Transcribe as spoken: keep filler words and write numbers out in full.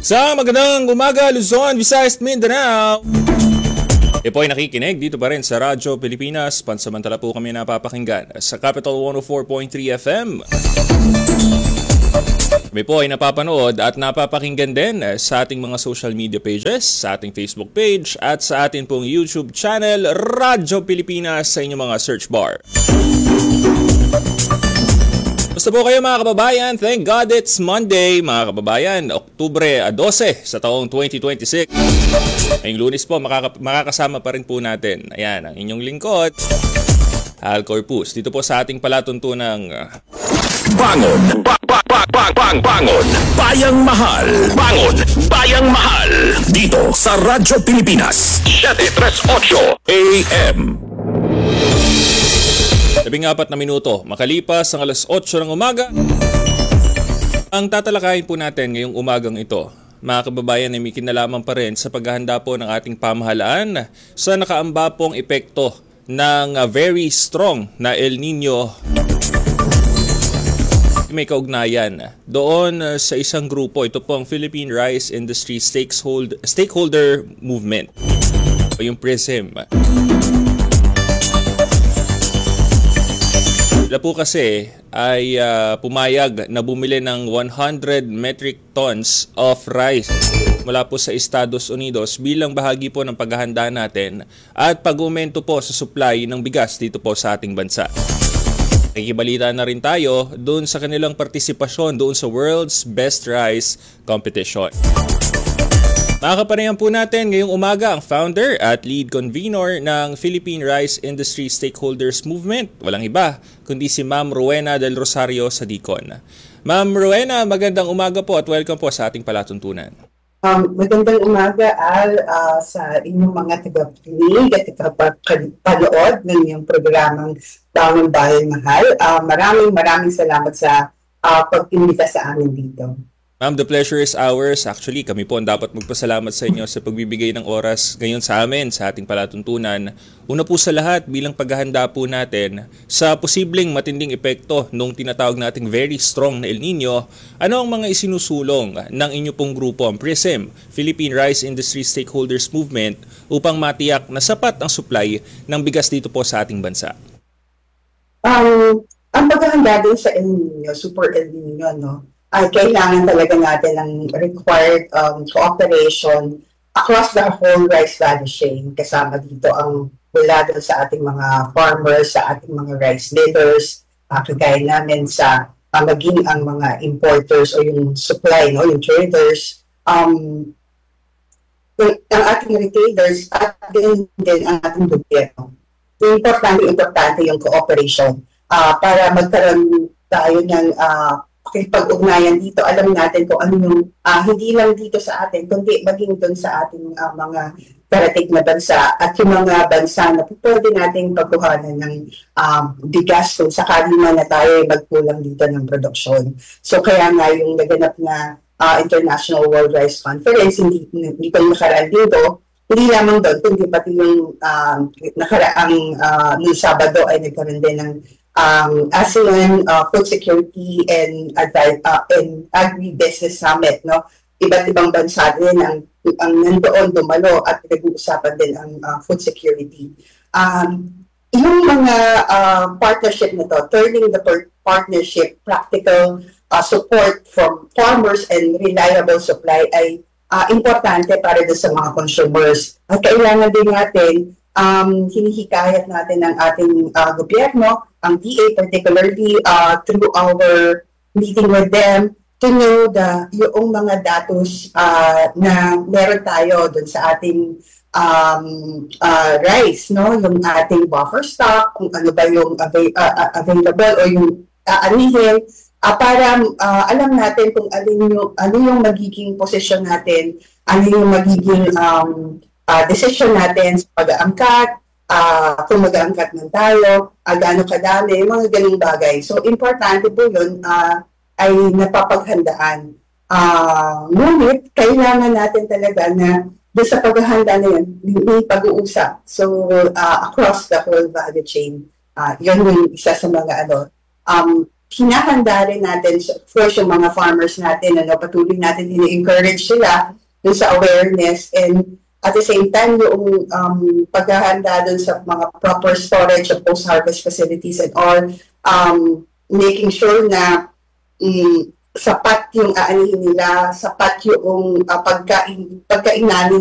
Sa magandang umaga, Luzon, Visayas, Mindanao. E po ay nakikinig dito pa rin sa Radyo Pilipinas. Pansamantala po kami napapakinggan sa Capital one oh four point three F M. Kami po ay napapanood at napapakinggan din sa ating mga social media pages, sa ating Facebook page at sa ating pong YouTube channel, Radyo Pilipinas, sa inyong mga search bar. Basta po kayo mga kababayan, thank God it's Monday mga kababayan, Oktubre twelve sa taong twenty twenty-six. Ngayong Lunes po, makaka- makakasama pa rin po natin. Ayan, ang inyong lingkod, Hal Corpus. Dito po sa ating palatuntunang uh... Bangon! Ba- ba- ba- ba- bang- bangon! Bayang Mahal! Bangon! Bayang Mahal! Dito sa Radyo Pilipinas, seven thirty-eight A M. labing apat na minuto, makalipas ang alas otso ng umaga. Ang tatalakayin po natin ngayong umagang ito, mga kababayan, ay may kinalaman pa rin sa paghahanda po ng ating pamahalaan sa nakaamba pong epekto ng very strong na El Nino. May kaugnayan doon sa isang grupo, ito po ang Philippine Rice Industry Stakeholder, Stakeholder Movement o yung PRISM. Sila po kasi ay uh, pumayag na bumili ng one hundred metric tons of rice mula po sa Estados Unidos bilang bahagi po ng paghahanda natin at pag-aumento po sa supply ng bigas dito po sa ating bansa. Nakikibalita na rin tayo doon sa kanilang partisipasyon doon sa World's Best Rice Competition. Makakapanayan po natin ngayong umaga ang founder at lead convener ng Philippine Rice Industry Stakeholders Movement. Walang iba, kundi si Ma'am Rowena Del Rosario Sadicon. Ma'am Rowena, magandang umaga po at welcome po sa ating palatuntunan. Um, magandang umaga, Al, uh, sa inyong mga tagapakinig at tagapanood ng iyong programang Bangon Bayang Mahal. Uh, maraming maraming salamat sa uh, pag-imbita sa amin dito. Ma'am, the pleasure is ours. Actually, kami po ang dapat magpasalamat sa inyo sa pagbibigay ng oras ngayon sa amin, sa ating palatuntunan. Una po sa lahat, bilang paghahanda po natin sa posibleng matinding epekto nung tinatawag nating very strong na El Nino, ano ang mga isinusulong ng inyo pong grupo, ang PRISM, Philippine Rice Industry Stakeholders Movement, upang matiyak na sapat ang supply ng bigas dito po sa ating bansa? Um, ang paghahanda din sa El Nino, Super El Nino, no? ay kailangan talaga natin ng required um, cooperation across the whole rice value chain. Kasama dito ang mula sa ating mga farmers, sa ating mga rice leaders, uh, kagaya namin sa uh, maging ang mga importers o yung supply, no, yung traders, um, yung, ang ating retailers at din, din ang ating gobyerno. Importante, importante yung cooperation uh, para magkaroon tayo ng uh, Okay, pag-ugnayan dito, alam natin kung ano yung, uh, hindi lang dito sa atin, kundi maging doon sa ating uh, mga karatig na bansa at yung mga bansa na pwede nating pagkuhanan ng um, bigas kung sakali man na tayo magkulang dito ng produksyon. So kaya nga yung naganap na uh, International World Rice Conference, hindi, hindi ko nakaraan dito, hindi lamang doon, kundi pati yung uh, nakaraang uh, noong Sabado ay nagkaroon din ng Um, ASEAN uh, Food Security and, uh, and Agri-Business Summit, no? Iba't ibang bansa din ang, ang nandoon dumalo at nag-uusapan din ang uh, food security. Um, yung mga uh, partnership na to, turning the partnership practical uh, support from farmers and reliable supply ay uh, importante para doon sa mga consumers. At kailangan din natin um, hinihikayat natin ng ating uh, gobyerno, ang D A particularly uh, through our meeting with them to know the yung mga datos uh, na meron tayo dun sa ating um, uh, rice, no, yung ating buffer stock, kung ano ba yung avail- uh, available o yung aanihin, uh, para uh, alam natin kung alin yung, ano yung magiging position natin, ano yung magiging um, uh, decision natin sa pag-aangkat, Uh, kung mag-aangkat man tayo, uh, gaano kadami, mga ganung bagay. So, importante po yun uh, ay napapaghandaan. Uh, ngunit, kailangan natin talaga na doon sa paghahanda na yun, may pag-uusap. So, uh, across the whole value chain, uh, yun yung isa sa mga ano. Um, hinahanda rin natin, of course, yung mga farmers natin, ano, patuloy natin ini-encourage sila dun sa awareness, and at the same time, yung um, paghahanda dun sa mga proper storage of post-harvest facilities and all, um, making sure na um, sapat yung aanihin nila, sapat yung uh, pagkain, pagkain namin